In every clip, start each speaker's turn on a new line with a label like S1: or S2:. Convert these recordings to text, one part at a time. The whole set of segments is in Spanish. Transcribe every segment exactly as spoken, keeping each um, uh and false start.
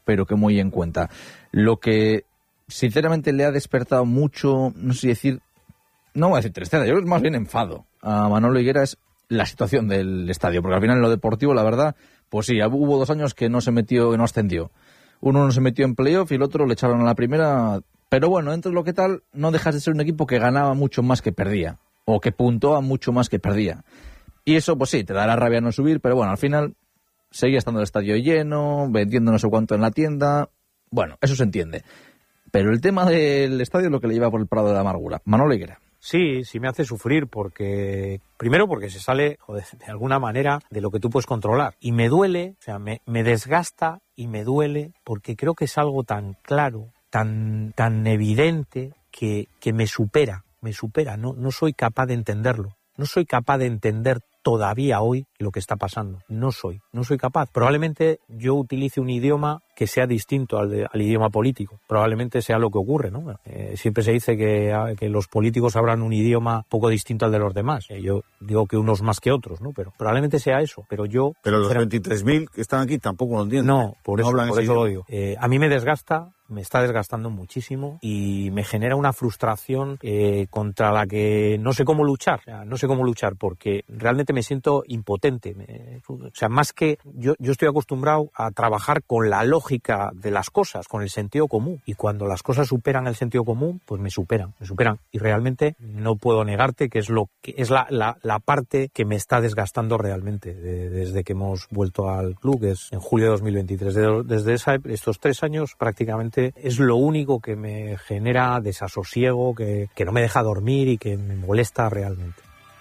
S1: pero que muy en cuenta. Lo que sinceramente le ha despertado mucho, no sé si decir, no voy a decir tristeza, yo creo que más bien enfado a Manolo Higuera es la situación del estadio, porque al final en lo deportivo, la verdad, pues sí, hubo dos años que no se metió, que no ascendió. Uno no se metió en playoff y el otro le echaron a la primera, pero bueno, dentro de lo que tal, no dejas de ser un equipo que ganaba mucho más que perdía, o que puntuaba mucho más que perdía. Y eso, pues sí, te dará rabia no subir, pero bueno, al final seguía estando el estadio lleno, vendiendo no sé cuánto en la tienda, bueno, eso se entiende. Pero el tema del estadio es lo que le lleva por el prado de la amargura. Manolo Higuera.
S2: Sí, sí me hace sufrir porque, primero porque se sale, joder, de alguna manera de lo que tú puedes controlar. Y me duele, o sea, me, me desgasta y me duele porque creo que es algo tan claro, tan, tan evidente que, que me supera, me supera. No, no soy capaz de entenderlo. No soy capaz de entender todavía hoy lo que está pasando. No soy, no soy capaz. Probablemente yo utilice un idioma que sea distinto al, de, al idioma político. Probablemente sea lo que ocurre, ¿no? Eh, siempre se dice que, que los políticos hablan un idioma poco distinto al de los demás. Eh, yo digo que unos más que otros, ¿no? Pero probablemente sea eso. Pero yo...
S3: Pero los veintitrés mil que están aquí tampoco lo entienden.
S2: No, por eso, no por eso lo digo. Eh, a mí me desgasta, me está desgastando muchísimo y me genera una frustración eh, contra la que no sé cómo luchar. O sea, no sé cómo luchar porque realmente me siento impotente. Me, o sea, más que... Yo, yo estoy acostumbrado a trabajar con la lógica de las cosas, con el sentido común. Y cuando las cosas superan el sentido común, pues me superan, me superan. Y realmente no puedo negarte que es lo que es la, la, la parte que me está desgastando realmente de, desde que hemos vuelto al club, que es en julio de dos mil veintitrés. De, desde esa, estos tres años prácticamente es lo único que me genera desasosiego, que, que no me deja dormir y que me molesta realmente.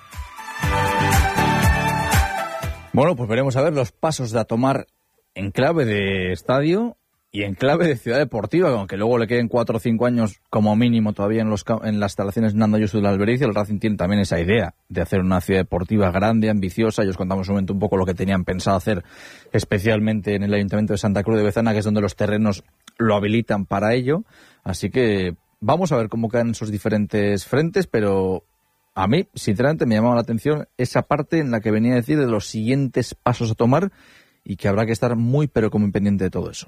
S1: Bueno, pues veremos a ver los pasos a tomar en clave de estadio y en clave de ciudad deportiva, aunque luego le queden cuatro o cinco años como mínimo todavía en, los, en las instalaciones Nando Ayuso de la Albericia. El Racing tiene también esa idea de hacer una ciudad deportiva grande, ambiciosa. Y os contamos un momento un poco lo que tenían pensado hacer, especialmente en el Ayuntamiento de Santa Cruz de Bezana, que es donde los terrenos lo habilitan para ello. Así que vamos a ver cómo quedan esos diferentes frentes, pero a mí, sinceramente, me llamaba la atención esa parte en la que venía a decir de los siguientes pasos a tomar y que habrá que estar muy, pero como pendiente de todo eso.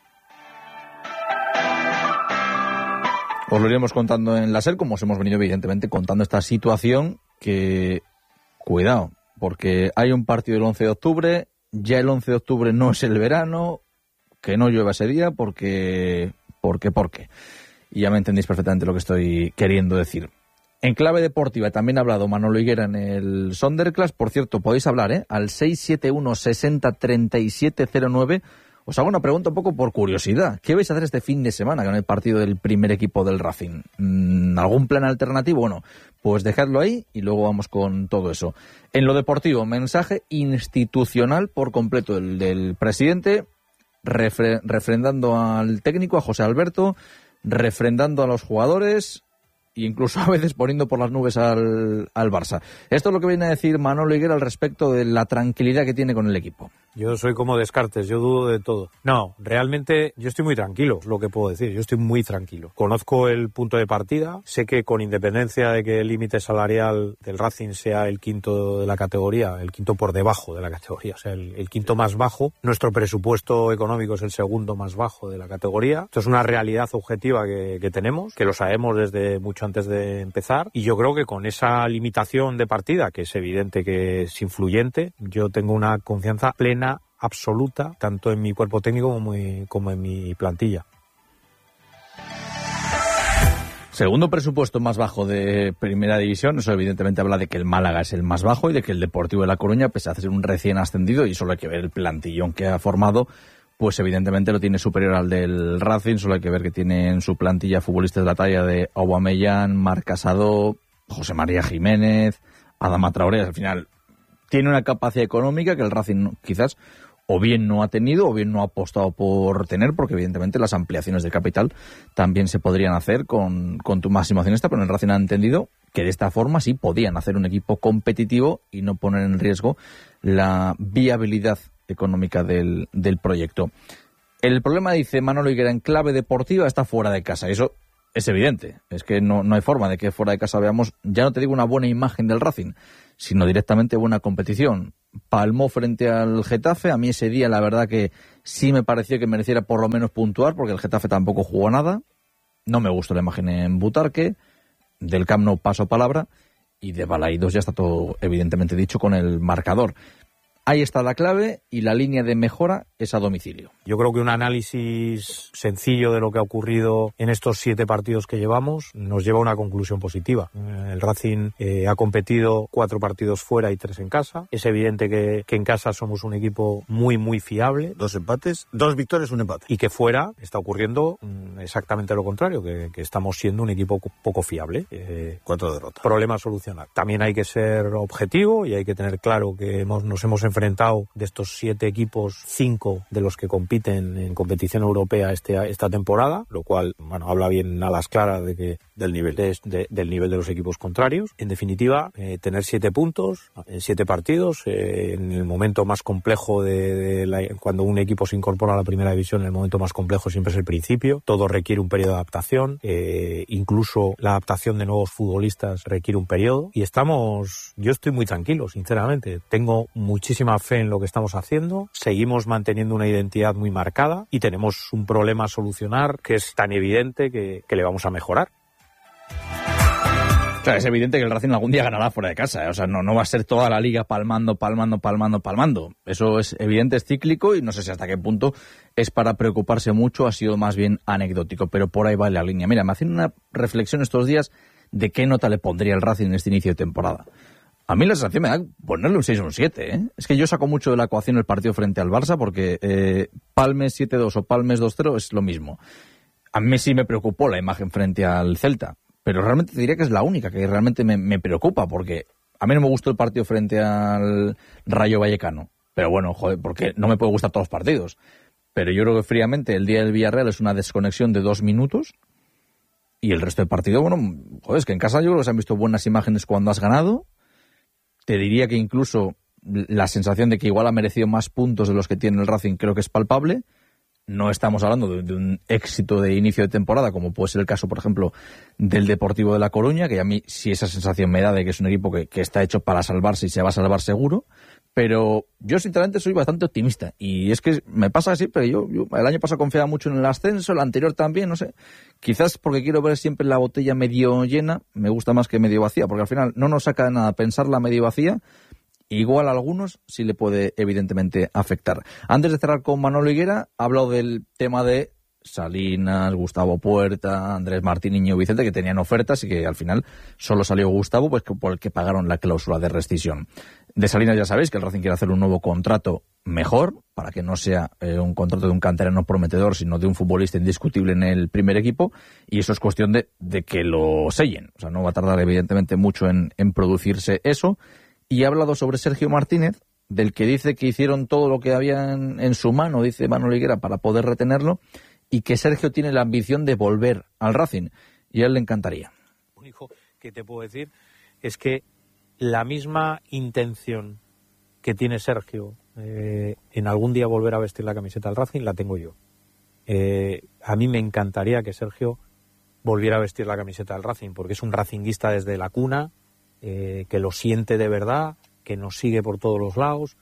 S1: Os lo iremos contando en la SER, como os hemos venido evidentemente contando esta situación que, cuidado, porque hay un partido el once de octubre, ya el once de octubre no es el verano, que no llueva ese día porque, porque, porque. Y ya me entendéis perfectamente lo que estoy queriendo decir. En clave deportiva también ha hablado Manolo Higuera en el Sonderclass. Por cierto, podéis hablar ¿eh? al seis siete uno sesenta treinta y siete cero nueve. Os hago una pregunta un poco por curiosidad. ¿Qué vais a hacer este fin de semana con el partido del primer equipo del Racing? ¿Algún plan alternativo? Bueno, pues dejadlo ahí y luego vamos con todo eso. En lo deportivo, mensaje institucional por completo el del presidente, refre- refrendando al técnico, a José Alberto, refrendando a los jugadores e incluso a veces poniendo por las nubes al, al Barça. Esto es lo que viene a decir Manolo Higuera al respecto de la tranquilidad que tiene con el equipo.
S2: Yo soy como Descartes, yo dudo de todo. No, realmente yo estoy muy tranquilo, es lo que puedo decir, yo estoy muy tranquilo. Conozco el punto de partida, sé que con independencia de que el límite salarial del Racing sea el quinto de la categoría, el quinto por debajo de la categoría, o sea, el, el quinto más bajo, nuestro presupuesto económico es el segundo más bajo de la categoría. Esto es una realidad objetiva que, que tenemos, que lo sabemos desde mucho antes de empezar, y yo creo que con esa limitación de partida, que es evidente que es influyente, yo tengo una confianza plena, absoluta, tanto en mi cuerpo técnico como, muy, como en mi plantilla.
S1: Segundo presupuesto más bajo de Primera División, eso evidentemente habla de que el Málaga es el más bajo y de que el Deportivo de La Coruña, pese a ser un recién ascendido, y solo hay que ver el plantillón que ha formado, pues evidentemente lo tiene superior al del Racing. Solo hay que ver que tiene en su plantilla futbolistas de la talla de Aubameyang, Marc Casado, José María Jiménez, Adama Traoré. Al final tiene una capacidad económica que el Racing quizás o bien no ha tenido o bien no ha apostado por tener, porque evidentemente las ampliaciones de capital también se podrían hacer con, con tu máximo accionista, pero el Racing ha entendido que de esta forma sí podían hacer un equipo competitivo y no poner en riesgo la viabilidad económica del, del proyecto. El problema, dice Manolo Higuera, en clave deportiva está fuera de casa. Eso es evidente. Es que no, no hay forma de que fuera de casa veamos, ya no te digo una buena imagen del Racing, sino directamente buena competición. Palmó frente al Getafe. A mí ese día la verdad que sí me pareció que mereciera por lo menos puntuar, porque el Getafe tampoco jugó nada. No me gustó la imagen en Butarque. Del Camp Nou paso palabra. Y de Balaidos ya está todo evidentemente dicho con el marcador. Ahí está la clave y la línea de mejora es a domicilio.
S2: Yo creo que un análisis sencillo de lo que ha ocurrido en estos siete partidos que llevamos nos lleva a una conclusión positiva. El Racing eh, ha competido cuatro partidos fuera y tres en casa. Es evidente que, que en casa somos un equipo muy, muy fiable.
S3: Dos empates, dos victorias, un empate.
S2: Y que fuera está ocurriendo mm, exactamente lo contrario, que, que estamos siendo un equipo poco fiable. Eh,
S3: cuatro derrotas.
S2: Problema a solucionar. También hay que ser objetivo y hay que tener claro que hemos, nos hemos enfrentado enfrentado de estos siete equipos, cinco de los que compiten en competición europea este, esta temporada, lo cual, bueno, habla bien a las claras de que
S3: del nivel
S2: de, de, del nivel de los equipos contrarios. En definitiva, eh, tener siete puntos en siete partidos, eh, en el momento más complejo de, de la, cuando un equipo se incorpora a la primera división, el momento más complejo siempre es el principio. Todo requiere un periodo de adaptación, eh, incluso la adaptación de nuevos futbolistas requiere un periodo. Y estamos, yo estoy muy tranquilo, sinceramente. Tengo muchísima fe en lo que estamos haciendo, seguimos manteniendo una identidad muy marcada y tenemos un problema a solucionar que es tan evidente que, que le vamos a mejorar.
S1: Claro, es evidente que el Racing algún día ganará fuera de casa, ¿eh? O sea, no, no va a ser toda la liga palmando, palmando, palmando, palmando. Eso es evidente, es cíclico y no sé si hasta qué punto es para preocuparse mucho, ha sido más bien anecdótico, pero por ahí va la línea. Mira, me hacen una reflexión estos días de qué nota le pondría el Racing en este inicio de temporada. A mí la sensación me da ponerle un seis o un siete, ¿eh? Es que yo saco mucho de la ecuación el partido frente al Barça porque eh, Palmes siete dos o Palmes dos cero es lo mismo. A mí sí me preocupó la imagen frente al Celta, pero realmente te diría que es la única que realmente me, me preocupa porque a mí no me gustó el partido frente al Rayo Vallecano. Pero bueno, joder, porque no me puede gustar todos los partidos. Pero yo creo que fríamente el día del Villarreal es una desconexión de dos minutos y el resto del partido, bueno, joder, es que en casa yo creo que se han visto buenas imágenes cuando has ganado. Te diría que incluso la sensación de que igual ha merecido más puntos de los que tiene el Racing creo que es palpable. No estamos hablando de, de un éxito de inicio de temporada, como puede ser el caso, por ejemplo, del Deportivo de La Coruña, que a mí sí esa sensación me da de que es un equipo que, que está hecho para salvarse y se va a salvar seguro. Pero yo, sinceramente, soy bastante optimista. Y es que me pasa siempre. Yo, yo el año pasado confiaba mucho en el ascenso, el anterior también, no sé. Quizás porque quiero ver siempre la botella medio llena, me gusta más que medio vacía, porque al final no nos saca de nada pensarla medio vacía. Igual a algunos sí le puede, evidentemente, afectar. Antes de cerrar con Manolo Higuera, ha hablado del tema de Salinas, Gustavo Puerta, Andrés Martín, Iñigo Vicente, que tenían ofertas y que al final solo salió Gustavo, pues por el que pagaron la cláusula de rescisión. De Salinas ya sabéis que el Racing quiere hacer un nuevo contrato mejor, para que no sea eh, un contrato de un canterano prometedor, sino de un futbolista indiscutible en el primer equipo, y eso es cuestión de, de que lo sellen. O sea, no va a tardar evidentemente mucho en, en producirse eso. Y ha hablado sobre Sergio Martínez, del que dice que hicieron todo lo que había en, en su mano, dice Manolo Higuera, para poder retenerlo, y que Sergio tiene la ambición de volver al Racing, y a él le encantaría.
S2: Lo único que te puedo decir es que la misma intención que tiene Sergio eh, en algún día volver a vestir la camiseta del Racing, la tengo yo. Eh, a mí me encantaría que Sergio volviera a vestir la camiseta del Racing, porque es un racinguista desde la cuna, eh, que lo siente de verdad, que nos sigue por todos los lados,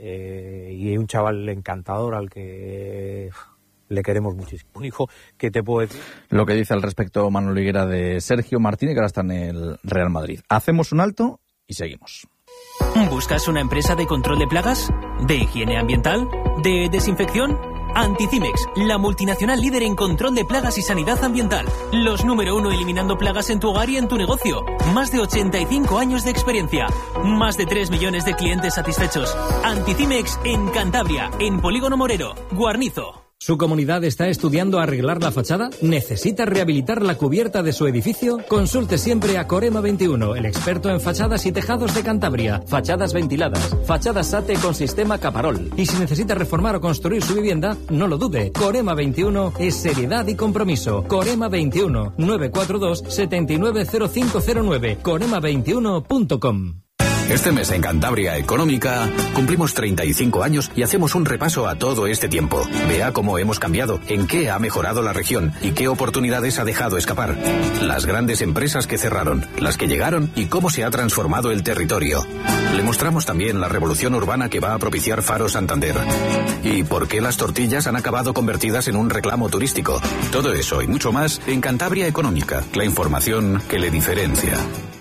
S2: eh, y un chaval encantador al que... Eh, le queremos muchísimo. Un hijo que te puedo decir.
S1: Lo que dice al respecto Manolo Higuera de Sergio Martínez, que ahora está en el Real Madrid. Hacemos un alto y seguimos.
S4: ¿Buscas una empresa de control de plagas? ¿De higiene ambiental? ¿De desinfección? Anticimex, la multinacional líder en control de plagas y sanidad ambiental. Los número uno eliminando plagas en tu hogar y en tu negocio. Más de ochenta y cinco años de experiencia. Más de tres millones de clientes satisfechos. Anticimex en Cantabria, en Polígono Morero, Guarnizo.
S5: ¿Su comunidad está estudiando arreglar la fachada? ¿Necesita rehabilitar la cubierta de su edificio? Consulte siempre a Corema veintiuno, el experto en fachadas y tejados de Cantabria. Fachadas ventiladas, fachadas SATE con sistema Caparol. Y si necesita reformar o construir su vivienda, no lo dude. Corema veintiuno es seriedad y compromiso. Corema veintiuno, nueve cuatro dos, siete nueve cero cinco cero nueve. corema veintiuno punto com.
S6: Este mes en Cantabria Económica cumplimos treinta y cinco años y hacemos un repaso a todo este tiempo. Vea cómo hemos cambiado, en qué ha mejorado la región y qué oportunidades ha dejado escapar. Las grandes empresas que cerraron, las que llegaron y cómo se ha transformado el territorio. Le mostramos también la revolución urbana que va a propiciar Faro Santander. Y por qué las tortillas han acabado convertidas en un reclamo turístico. Todo eso y mucho más en Cantabria Económica, la información que le diferencia.